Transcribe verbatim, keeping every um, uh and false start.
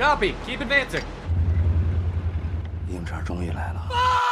Copy. Keep advancing. 鹰爪终于来了。